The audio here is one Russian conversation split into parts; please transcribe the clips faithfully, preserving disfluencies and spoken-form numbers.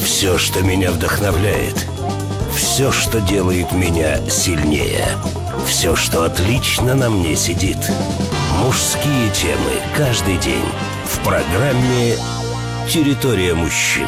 Все, что меня вдохновляет. Все, что делает меня сильнее. Все, что отлично на мне сидит. Мужские темы каждый день в программе «Территория мужчин».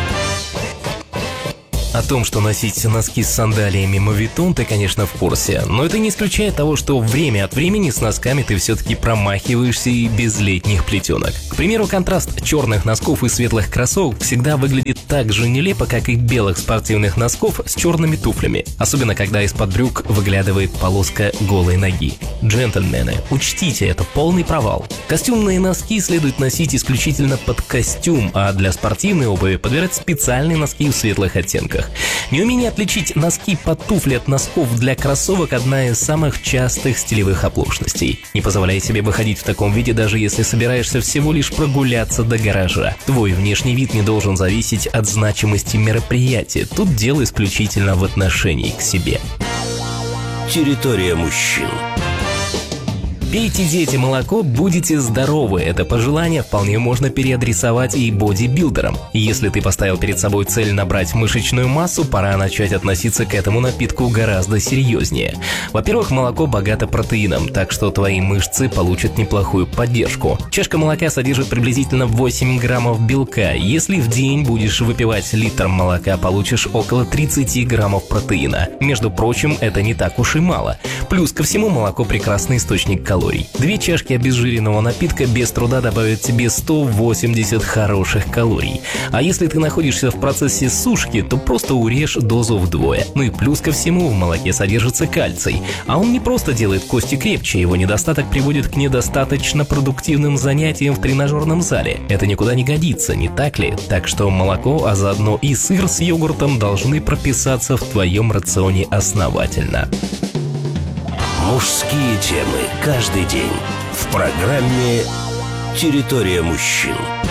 О том, что носить носки с сандалиями моветон, ты, конечно, в курсе, но это не исключает того, что время от времени с носками ты все-таки промахиваешься и без летних плетенок. К примеру, контраст черных носков и светлых кроссовок всегда выглядит так же нелепо, как и белых спортивных носков с черными туфлями, особенно когда из-под брюк выглядывает полоска голой ноги. Джентльмены, учтите, это полный провал. Костюмные носки следует носить исключительно под костюм, а для спортивной обуви подбирать специальные носки в светлых оттенках. Неумение отличить носки под туфли от носков для кроссовок – одна из самых частых стилевых оплошностей. Не позволяй себе выходить в таком виде, даже если собираешься всего лишь прогуляться до гаража. Твой внешний вид не должен зависеть от значимости мероприятия. Тут дело исключительно в отношении к себе. Территория мужчин. Пейте, дети, молоко, будете здоровы. Это пожелание вполне можно переадресовать и бодибилдерам. Если ты поставил перед собой цель набрать мышечную массу, пора начать относиться к этому напитку гораздо серьезнее. Во-первых, молоко богато протеином, так что твои мышцы получат неплохую поддержку. Чашка молока содержит приблизительно восемь граммов белка. Если в день будешь выпивать литр молока, получишь около тридцать граммов протеина. Между прочим, это не так уж и мало. Плюс ко всему, молоко прекрасный источник калорий. Две чашки обезжиренного напитка без труда добавят тебе сто восемьдесят хороших калорий. А если ты находишься в процессе сушки, то просто урежь дозу вдвое. Ну и плюс ко всему, в молоке содержится кальций. А он не просто делает кости крепче, его недостаток приводит к недостаточно продуктивным занятиям в тренажерном зале. Это никуда не годится, не так ли? Так что молоко, а заодно и сыр с йогуртом должны прописаться в твоем рационе основательно. Мужские темы каждый день в программе «Территория мужчин».